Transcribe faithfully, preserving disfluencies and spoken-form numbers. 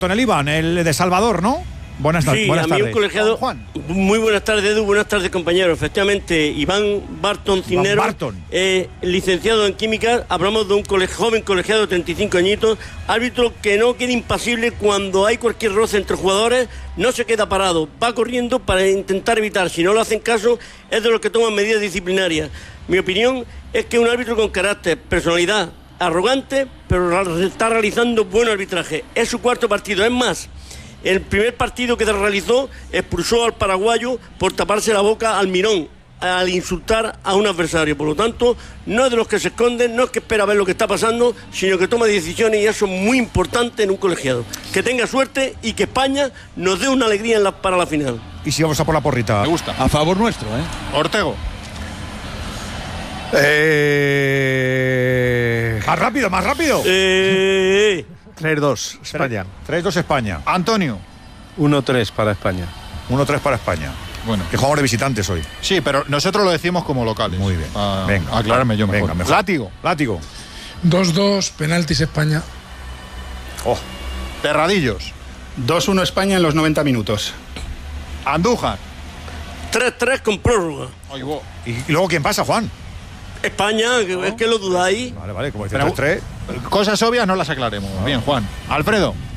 Con el Iván, el de Salvador, ¿no? Buenas, sí, buenas a mí tardes. un colegiado. Juan. Muy buenas tardes, Edu. Buenas tardes, compañeros. Efectivamente, Iván Barton Cisneros, Barton. Eh, licenciado en química. Hablamos de un cole joven colegiado de treinta y cinco añitos, árbitro que no queda impasible cuando hay cualquier roce entre jugadores, no se queda parado, va corriendo para intentar evitar. Si no lo hacen caso, es de los que toman medidas disciplinarias. Mi opinión es que un árbitro con carácter, personalidad, arrogante, pero está realizando buen arbitraje. Es su cuarto partido. Es más, el primer partido que realizó expulsó al paraguayo por taparse la boca al Mirón, al insultar a un adversario. Por lo tanto, no es de los que se esconden, no es que espera ver lo que está pasando, sino que toma decisiones, y eso es muy importante en un colegiado. Que tenga suerte y que España nos dé una alegría en la, para la final. Y si vamos a por la porrita. Me gusta. A favor nuestro, ¿eh? Ortego. Eh... Más rápido, más rápido. Eh... tres dos, España. tres dos España. Antonio. uno tres para España. uno tres para España. Bueno. Que jugamos de visitantes hoy. Sí, pero nosotros lo decimos como locales. Muy bien. Ah, venga. aclararme yo mejor. Venga, mejor. Látigo. Látigo. dos dos, penaltis España. Oh. Terradillos. dos uno España en los noventa minutos. Andújar. tres tres con prórroga. Oye, wow. ¿Y luego quién pasa, Juan? España, que, es que lo dudáis. Vale, vale, como dice Pero- tres tres. Cosas obvias no las aclaremos. Bien, Juan. Alfredo.